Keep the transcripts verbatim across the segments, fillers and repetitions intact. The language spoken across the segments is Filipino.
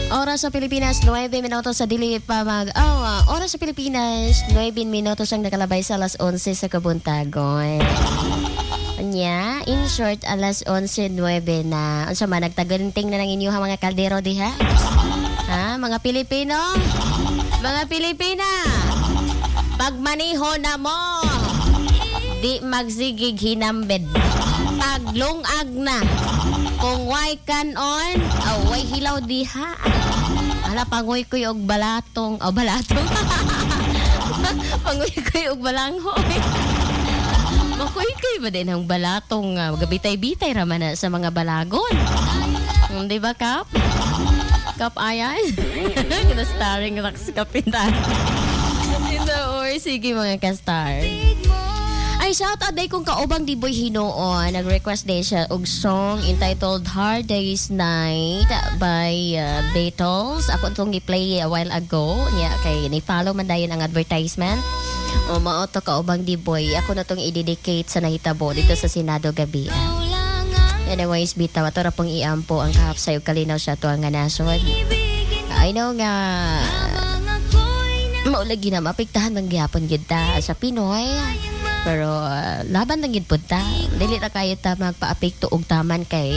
Oras sa Pilipinas, nine minutos sa dili pa mag... Oh, uh, oras sa Pilipinas, nine minutos ang nakalabay sa alas eleven sa Kabuntagon. Anya, in short, alas eleven nine na. Unsa man, nagtagunting na ng inyong mga kaldero diha? Ha, mga Pilipino? Mga Pilipina! Pagmaniho na mo! Di magsigig hinambed. Paglungag na. Kung way kanon, oh, way hilaw diha. Ala, pangoy ko'y og balatong. Oh, balatong. Pangoy ko'y og balanghoy. Makoy ko'y ba din ang balatong uh, gabitay-bitay raman na sa mga balagon. Um, di ba, Kap? Kap ayan? Kita starring lang sa kapintan. Ito, or sige mga ka-star. Ay, shout out day kung kaubang di boy Hinoon. Nag-request din siya og song entitled Hard Day's Night by uh, Beatles. Ako itong i-play a while ago. Yeah, kay ni-follow man dayon ang advertisement. O maoto kaubang di boy. Ako na itong i-dedicate sa nahitabo dito sa Senado gabi. Anyways, bitaw. Ito ra pong iampo ang kahapsay o kalinaw siya ito ang ganasod. I know nga maulagi na mapiktahan ng gihapon kita sa Pinoy. Pero uh, laban lang yun punta. Dili na kayo ta magpa-apekto og taman kay.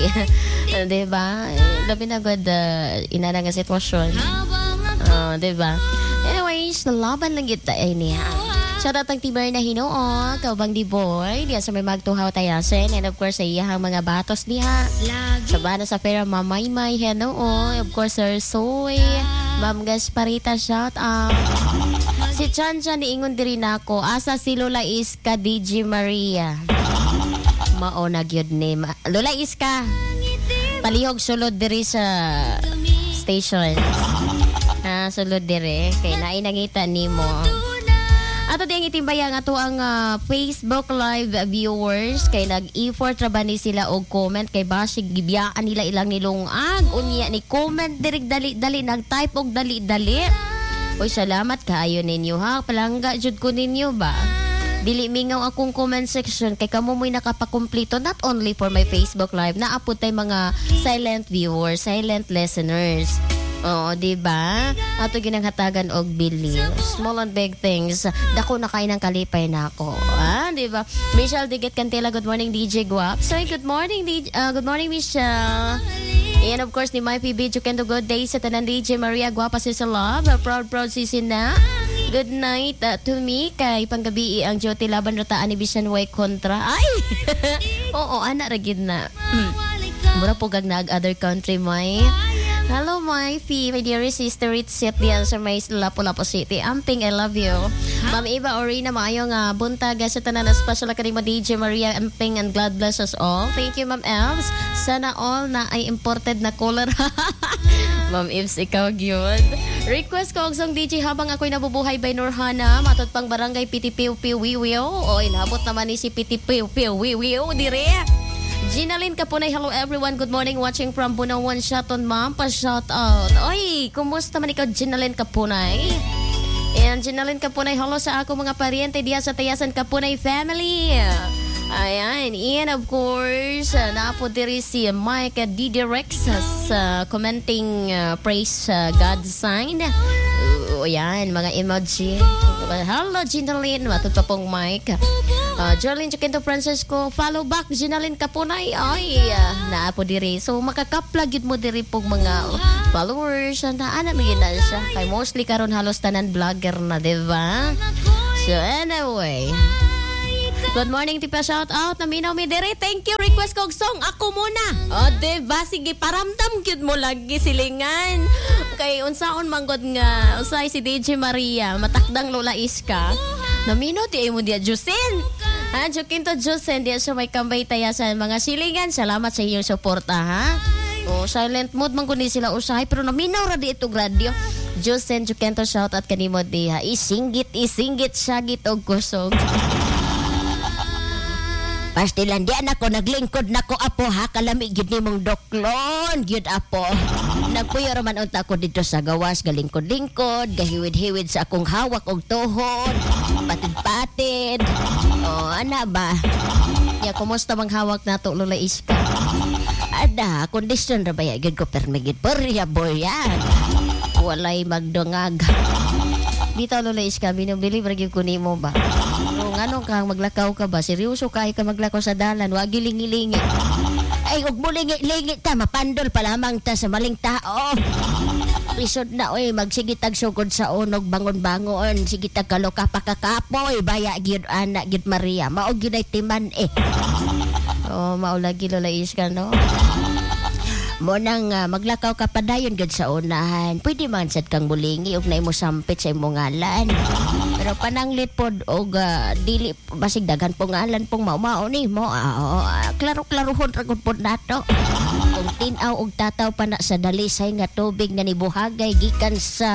Diba? Labi na good uh, inana nga sitwasyon. Uh, diba? Anyways, laban lang yun ta ay niya. Shout out ang tiber na Hinoo, kaubang di boy, diya sa may magtuhaw tayasin, and of course sa iyahang mga batos diha. Sa bana sa pera Mamaymay Hinoo, of course Sir Soy, Ma'am Gasparita, shout out. Si Chan Chan niingon diri nako, asa si Lola Iska D J Maria. Mao na gyud ni Ma- Lola Iska. Palihog sulod diri sa station. Ah, sulod diri kay naay nangita nimo. Ato diyang itimbayang ato ang uh, Facebook Live viewers kay nag-effort ra ba ni sila og comment kay basig gibiyaan nila ilang nilungag unya ni comment dirig dali-dali nag-type og dali-dali. Oy, salamat kaayo ninyo ha. Palangga jud ko ninyo ba? Dili mingaw akong comment section kay kamo mo'y nakapakumpleto not only for my Facebook Live naapod tay mga silent viewers, silent listeners. Oo, di ba? Ato ginanghatagan og believe. Small and big things. Dako na kayo ng kalipay na ako. Ah, di ba? Michelle Diget Cantela, good morning D J Guap. Sorry, good morning D J, uh, good morning Michelle. And of course, ni My P B Jukendo, good day sa tanan D J Maria Guapa si sa love. Proud, proud si Sina. Good night uh, to me kay panggabi ang Jyoti laban rataan ni Bisan Way kontra. Ay! Oo, anak ragid na. Mura po gag nag other country, may. Hello, my fee, my dear sister, it's Seth diyan sa may Lapu-Lapu City. Amping, I love you. Ma'am Eva Orina, maayong uh, buntag sa tanan na special academy D J Maria Amping and God bless us all. Thank you, Ma'am Evs. Sana all na ay imported na color. Ma'am Evs, ikaw gyud. Request ko og song D J habang ako'y nabubuhay by Norhana, matot pang barangay Piti Piu Piu Wiwiw. Oy, nabot naman ni si Piti Piu Piu Wiwiw dire. Ginalyn Kapunay, hello everyone. Good morning, watching from Bunawan. Shout on ma'am, pa-shout out. Oy, kumusta man ikaw, Ginalyn Kapunay? And Ginalyn Kapunay, hello sa ako mga pariente diya sa Tayasan Kapunay family. Ayan, and of course, uh, naapo diri si Mike D D Rex uh, commenting uh, praise uh, God's sign. Uh, ayan, mga emoji. Hello, Ginalyn. Matut pa pong Mike. Uh, Jolene Jacinto Francisco, follow back Ginalyn Kapunay. Ay, uh, naapo diri. So, makakaplagid mo diri pong mga followers. Na anak mo yun na siya. Kay mostly karon halos tanan vlogger na, diba? So, anyway. Good morning, tipa, shout out. Naminaw mi diri. Thank you. Request kong song. Ako muna. O, diba? Sige, paramdam cute mo lagi silingan. Kay unsaon manggod nga. Usay si D J Maria. Matakdang Lola Iska. Naminaw, di ay mo diya, Jusin. Ha, Jokinto Jusin, diya sa may kambay tayasan. Mga silingan, salamat sa iyong suporta, ha? O, silent mode man kundi sila usahay. Pero naminaw ra di itong radio. Jusin, Jokinto, shout out kanimo diha. Isinggit, isinggit, syagit og kusog. Pastilandian ako, naglingkod na ko apo ha, kalami gid nimong doklon, gyud apo. Nagpuyo raman unta ako dito sa gawas, galingkod-lingkod, gahiwid-hiwid sa akong hawak og tuhod, patid-patid. O, ana ba? Ya, kumusta mang hawak nato, Lola Iska? Ada, kondisyon ra ba yagid ko permigid perya boy yan. Walay magdungag. Bitaw lola iska, binubili ra gyud ko nimo ba? Kung ano kang maglakaw ka ba? Seryoso kay ka maglakaw sa dalan, wa gilingi-lingi. Ay, ug mulingi-lingi ta, mapandol pa lamang ta sa maling tao. Isod na, oy, magsigitag sugod sa unog, bangon-bangon, sigitag kaloka pakakapoy, baya gyud anak gyud Maria, mao gyud ay timan eh. Oh, maulagi lola iska, no? Mo nang uh, maglakaw ka pa dayon gud sa unahan. Pwede man sad kang mulingi ug naimo sampit sa imong ngalan. Pero pananglit pod og uh, dili basig daghan pong ngalan pong mao-mao nimo. Uh, klaro-klarohon ra gud pod nato. Kung tin-aw og tataw pa na sa dalisay nga tubig nga nibuhagay gikan sa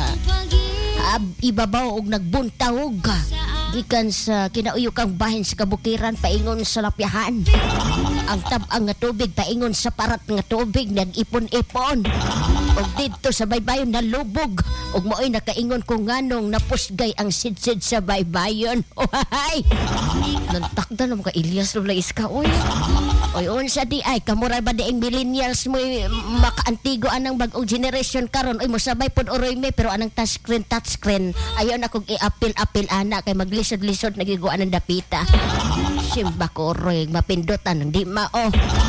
uh, ibabaw og nagbuntawog gikan sa kinauyokang bahin sa kabukiran paingon sa lapyahan. Ang tab-ang nga tubig paingon sa parat nga tubig nag-ipon-ipon. Og dito sa baybayon nalubog. Og mao'y nakaingon ko nganong napusgay ang sidsid sa baybayon. Ohay! Nantakda naman ka Ilyas Lola Iska. Uy! Oy, unsa di ay, kamuray ba di ang millennials mo makaantigo anang bagong generation karon. Oy, mosabay pod oroy me, pero anang touchscreen, touchscreen. Ayaw na kong i-apil-apil anak kay maglisod-lisod nagiguan ng dapita. Simba ko oroy, mapindutan, di mao.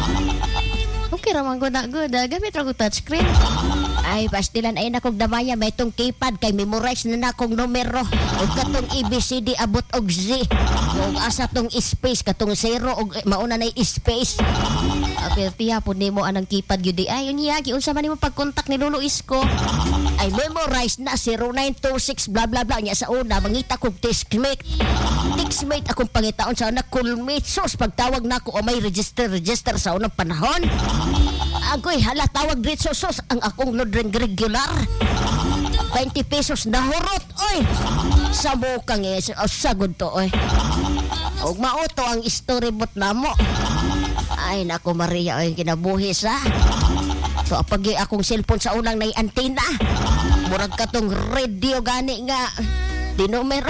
Okay raman ko na good. Uh, gamit lang ko touchscreen. Ay, pastilan ay nakong damaya. May itong keypad kay memorize na na akong numero. O katong A B C D abot og Z. O asa tong space. Katong zero o mauna na space. Apir tiya po ni mo anang keypad yun di. Ay, yun yagi. Unsa man mo pag-contact ni Lolo Isko. Ay, memorize na zero nine two six blah blah blah. Nya sa una, mangita kong textmate. Textmate akong pangitaon sa anak coolmate. Sos, pagtawag na ako o may register, register sa unang panahon. Agoy, hala, tawag dito sos ang akong lodring regular. twenty pesos na hurot, oy. Sa mukang eh, oh, sagod to, oy. Huwag mauto ang storyboard na mo. Ay, naku Maria, oy, kinabuhis ha. So, apagi akong cellphone sa unang na antena. Murag katong radio gani nga. Di numero.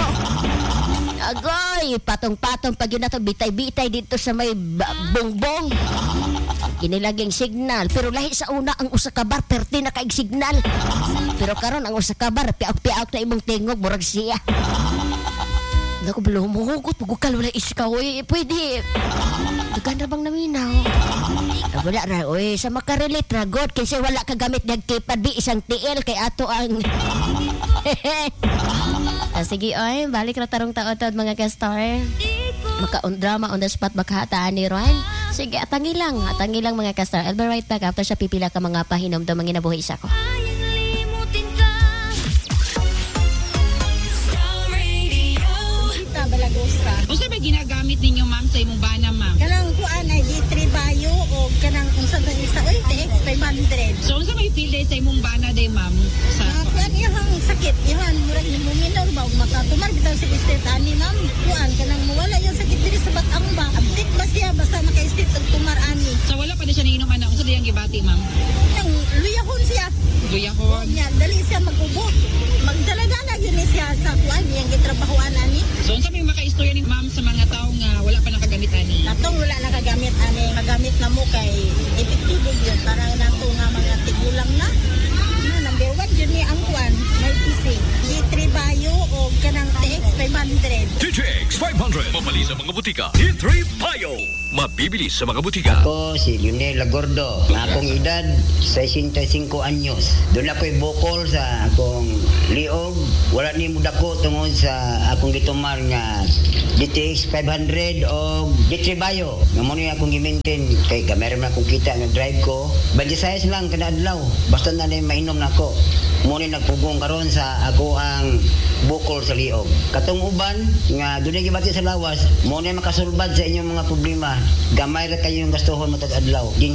Agoy, patong-patong pag yun na to, bitay-bitay dito sa may bongbong. Kinilaging signal, pero lahi sa una ang usa ka bar perti na kaig signal. Pero karon ang usa ka bar piak-piak na imong tingog murag siya. Naku blumugot pugukal wala iska oy, pwede. Daghan ra bang naminaw? Ah, wala ra oy, sa makarelate ra god kasi wala ka gamit dag keypad di isang T L kay ato ang ah, sige oy, balik ra tarong taod-taod mga ka-star. Maka-drama on the spot makahataan ni Ron. Sige, atangi lang. Atangi lang mga ka-star. I'll be right back after sa pipila ka mga pahinom do mga nabuhi sa ko. Unsa ba ginagamit ninyo ma'am sa imong bana ma'am? Kanang kuan ay D three Bayo o kanang unsa ba isa oy T X five hundred. So unsa may feel day sa imong bana day ma'am? Sa Uh, kuan ihang sakit, ihang murag nimo minor ba ug makatumar bitaw sa state ani ma'am. Kuan kanang mawala yung sakit diri sa batang ba. Update ba siya basta maka-state og tumar ani. so wala pa di siya niinom ana. Unsa diyang gibati ma'am? Nang luyahon siya. Guyahon. Nya dali siya mag-ubo. Magdala-dala gyud siya sa kuan yang gitrabahoan ani. So unsa may maka-istorya ni ma'am sa mga tawo nga wala pa nakagamit ani? Natong wala nakagamit ani, magamit na mo kay epektibo gyud para nato nga mga tigulang na. Na number one gyud ni ang kuan, may P C. D three Bayo o kanang T X five hundred. T X five hundred. Mabali sa mga butika. D three Bio. Mabibili sa mga butika. Ako si Lionel Lagordo. Nga akong edad, sixty-five anyos. Doon ako'y bukol sa akong liog. Wala ni mo dako tungod sa akong gitumar nga D T X five hundred o D three Bio. Nga mo niya akong gi-maintain. Kay kamera na akong kita nga drive ko. Badisayas lang kada adlaw. Basta na na mainom na ako. Mo ni nagpugong karon sa ako ang bukol sa liog. Katong uban nga dunay gibati sa lawas, mo ni makasulbad sa inyong mga problema. Gamay ra kayo yung gastuhon matag adlaw.